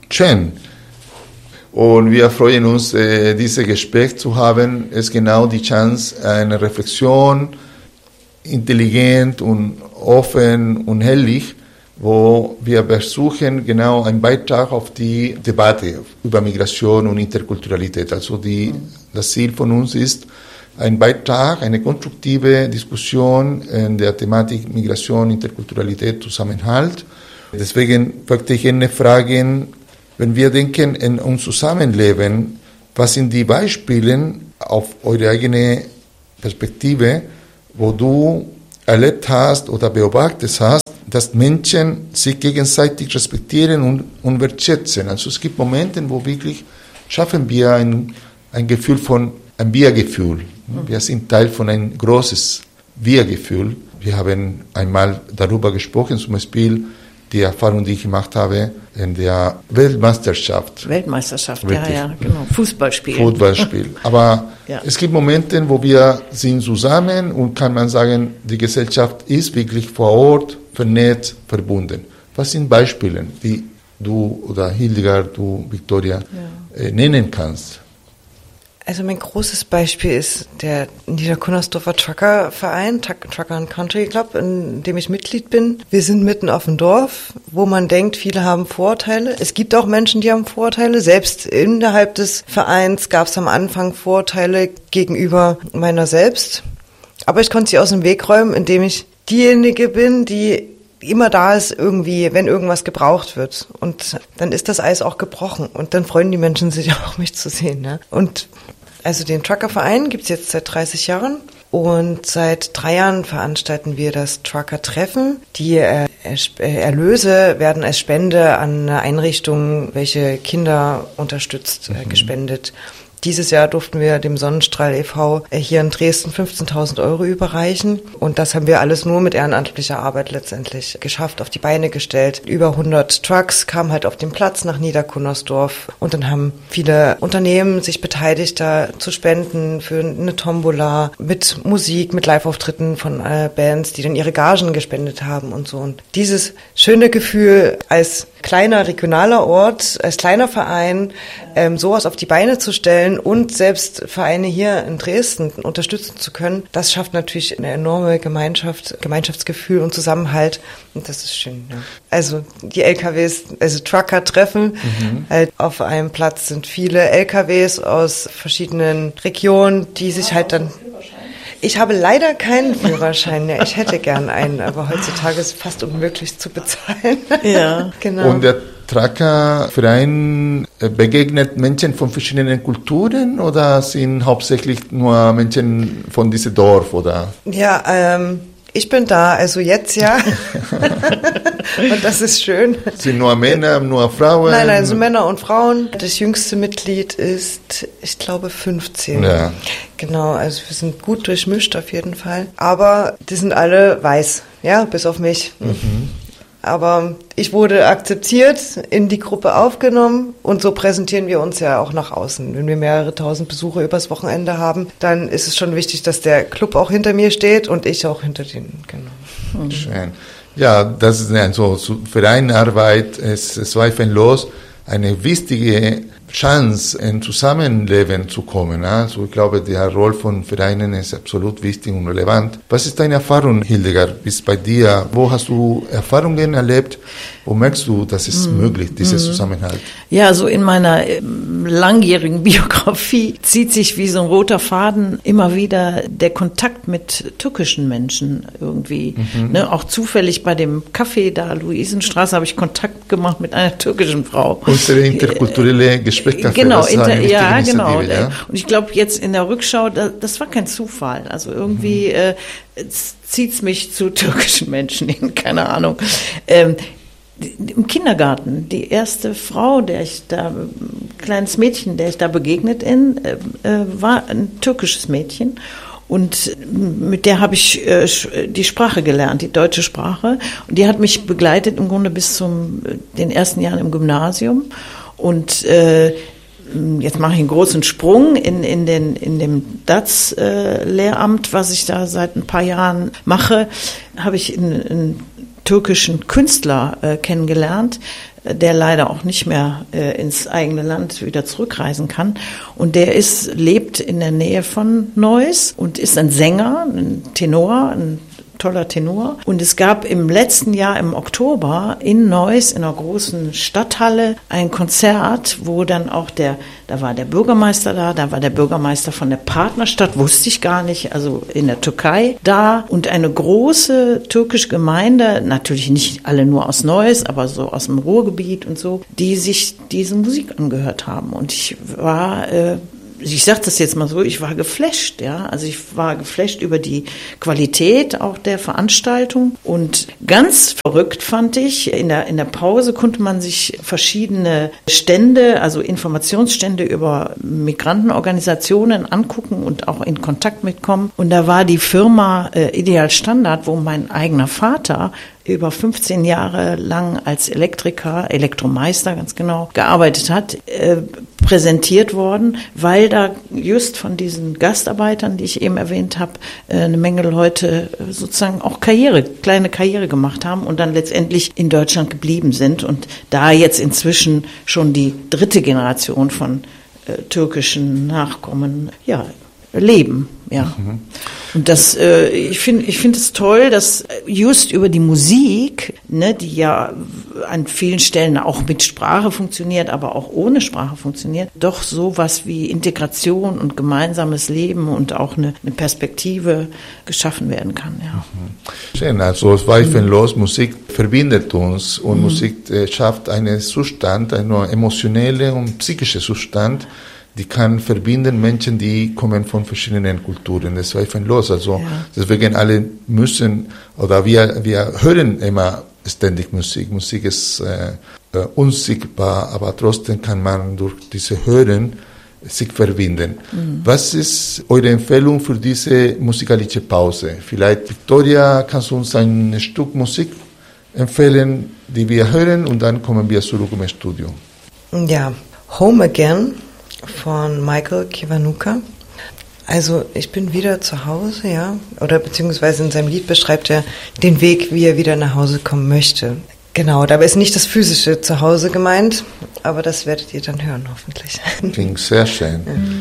schön. Und wir freuen uns, dieses Gespräch zu haben. Es ist genau die Chance, eine Reflexion, intelligent und offen und ehrlich, wo wir versuchen, genau einen Beitrag auf die Debatte über Migration und Interkulturalität. Also das Ziel von uns ist, ein Beitrag, eine konstruktive Diskussion in der Thematik Migration, Interkulturalität, Zusammenhalt. Deswegen möchte ich Ihnen fragen, wenn wir denken in unser Zusammenleben, was sind die Beispiele auf eure eigene Perspektive, wo du erlebt hast oder beobachtet hast, dass Menschen sich gegenseitig respektieren und wertschätzen. Also es gibt Momente, wo wirklich schaffen wir ein Gefühl von ein Wir-Gefühl. Wir sind Teil von einem großes Wir-Gefühl. Wir haben einmal darüber gesprochen, zum Beispiel die Erfahrung, die ich gemacht habe in der Weltmeisterschaft. Ja, genau. Fußballspiel. Aber es gibt Momente, wo wir sind zusammen und kann man sagen, die Gesellschaft ist wirklich vor Ort, vernetzt, verbunden. Was sind Beispiele, die du oder Hildegard, du, Victoria, nennen kannst? Also mein großes Beispiel ist der Niederkunnersdorfer Trucker-Verein, Trucker and Country Club, in dem ich Mitglied bin. Wir sind mitten auf dem Dorf, wo man denkt, viele haben Vorurteile. Es gibt auch Menschen, die haben Vorurteile. Selbst innerhalb des Vereins gab es am Anfang Vorurteile gegenüber meiner selbst. Aber ich konnte sie aus dem Weg räumen, indem ich diejenige bin, die immer da ist irgendwie, wenn irgendwas gebraucht wird. Und dann ist das Eis auch gebrochen. Und dann freuen die Menschen sich auch, mich zu sehen. Ne? Und also den Trucker-Verein gibt's jetzt seit 30 Jahren. Und seit 3 Jahren veranstalten wir das Trucker-Treffen. Die Erlöse werden als Spende an eine Einrichtung, welche Kinder unterstützt, gespendet. Dieses Jahr durften wir dem Sonnenstrahl e.V. hier in Dresden 15.000 € überreichen. Und das haben wir alles nur mit ehrenamtlicher Arbeit letztendlich geschafft, auf die Beine gestellt. Über 100 Trucks kamen halt auf den Platz nach Niederkunnersdorf. Und dann haben viele Unternehmen sich beteiligt, da zu spenden für eine Tombola, mit Musik, mit Live-Auftritten von Bands, die dann ihre Gagen gespendet haben und so. Und dieses schöne Gefühl, als kleiner regionaler Ort, als kleiner Verein, sowas auf die Beine zu stellen und selbst Vereine hier in Dresden unterstützen zu können, das schafft natürlich eine enorme Gemeinschaftsgefühl und Zusammenhalt. Und das ist schön. Ja. Also die LKWs, also Trucker-Treffen, halt auf einem Platz sind viele LKWs aus verschiedenen Regionen, die sich halt dann... Ich habe leider keinen Führerschein mehr. Ich hätte gern einen, aber heutzutage ist es fast unmöglich zu bezahlen. Ja, genau. Und der Trucker-Verein begegnet Menschen von verschiedenen Kulturen oder sind hauptsächlich nur Menschen von diesem Dorf, oder? Ja, ich bin da, also jetzt ja. Und das ist schön. Sind nur Männer, nur Frauen? Nein, also Männer und Frauen. Das jüngste Mitglied ist, ich glaube, 15. Ja. Genau, also wir sind gut durchmischt auf jeden Fall. Aber die sind alle weiß, ja, bis auf mich. Aber ich wurde akzeptiert, in die Gruppe aufgenommen und so präsentieren wir uns ja auch nach außen. Wenn wir mehrere tausend Besucher übers Wochenende haben, dann ist es schon wichtig, dass der Club auch hinter mir steht und ich auch hinter denen. Genau. Schön. Ja, das ist also Vereinarbeit ist zweifellos eine wichtige Chance, in Zusammenleben zu kommen. Also ich glaube, die Rolle von Vereinen ist absolut wichtig und relevant. Was ist deine Erfahrung, Hildegard, bis bei dir? Wo hast du Erfahrungen erlebt? Wo merkst du, dass es möglich ist, dieses Zusammenhalt? Ja, so in meiner langjährigen Biografie zieht sich wie so ein roter Faden immer wieder der Kontakt mit türkischen Menschen irgendwie. Ne, auch zufällig bei dem Café da, Luisenstraße, habe ich Kontakt gemacht mit einer türkischen Frau. Unsere interkulturelle Gesprächscafé. Genau, genau. Ja? Und ich glaube, jetzt in der Rückschau, das war kein Zufall. Also irgendwie zieht's mich zu türkischen Menschen hin, keine Ahnung. Im Kindergarten, die erste Frau, kleines Mädchen, der ich da begegnet war ein türkisches Mädchen. Und mit der habe ich die Sprache gelernt, die deutsche Sprache. Und die hat mich begleitet im Grunde bis den ersten Jahren im Gymnasium. Und jetzt mache ich einen großen Sprung in dem DATS-Lehramt, was ich da seit ein paar Jahren mache, habe ich einen türkischen Künstler kennengelernt, der leider auch nicht mehr ins eigene Land wieder zurückreisen kann. Und der lebt in der Nähe von Neuss und ist ein Sänger, ein Tenor, ein toller Tenor. Und es gab im letzten Jahr im Oktober in Neuss, in einer großen Stadthalle, ein Konzert, wo dann auch da war der Bürgermeister da war der Bürgermeister von der Partnerstadt, wusste ich gar nicht, also in der Türkei da, und eine große türkische Gemeinde, natürlich nicht alle nur aus Neuss, aber so aus dem Ruhrgebiet und so, die sich diese Musik angehört haben. Und ich sage das jetzt mal so, ich war geflasht, ja. Also ich war geflasht über die Qualität auch der Veranstaltung. Und ganz verrückt fand ich, in der Pause konnte man sich verschiedene Stände, also Informationsstände über Migrantenorganisationen angucken und auch in Kontakt mitkommen. Und da war die Firma Ideal Standard, wo mein eigener Vater über 15 Jahre lang als Elektromeister ganz genau, gearbeitet hat, präsentiert worden, weil da just von diesen Gastarbeitern, die ich eben erwähnt habe, eine Menge Leute sozusagen auch kleine Karriere gemacht haben und dann letztendlich in Deutschland geblieben sind und da jetzt inzwischen schon die 3. Generation von türkischen Nachkommen, leben, ja. Mhm. Und das, ich finde es toll, dass just über die Musik, ne, die ja an vielen Stellen auch mit Sprache funktioniert, aber auch ohne Sprache funktioniert, doch sowas wie Integration und gemeinsames Leben und auch eine Perspektive geschaffen werden kann, ja. Schön, also zweifellos, Musik verbindet uns und Musik schafft einen Zustand, einen emotionellen und psychischen Zustand, die kann verbinden Menschen, die kommen von verschiedenen Kulturen. Das ist zweifellos. Also deswegen alle müssen, oder wir hören immer ständig Musik. Musik ist unsichtbar, aber trotzdem kann man durch diese Hören sich verbinden. Mhm. Was ist eure Empfehlung für diese musikalische Pause? Vielleicht, Victoria, kannst du uns ein Stück Musik empfehlen, die wir hören, und dann kommen wir zurück im Studio. Ja, Home Again von Michael Kiwanuka. Also ich bin wieder zu Hause, ja, oder beziehungsweise in seinem Lied beschreibt er den Weg, wie er wieder nach Hause kommen möchte. Genau, dabei ist nicht das physische Zuhause gemeint, aber das werdet ihr dann hören, hoffentlich. Klingt sehr schön.